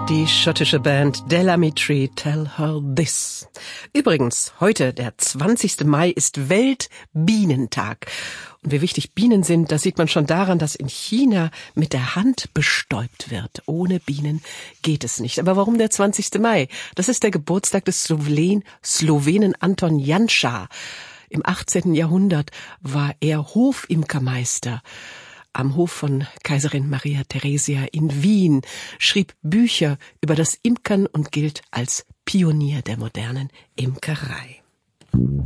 Die schottische Band Delamitri, Tell Her This. Übrigens, heute, der 20. Mai, ist Weltbienentag. Und wie wichtig Bienen sind, das sieht man schon daran, dass in China mit der Hand bestäubt wird. Ohne Bienen geht es nicht. Aber warum der 20. Mai? Das ist der Geburtstag des Slowenen Anton Janša. Im 18. Jahrhundert war er Hofimkermeister am Hof von Kaiserin Maria Theresia in Wien, schrieb Bücher über das Imkern und gilt als Pionier der modernen Imkerei.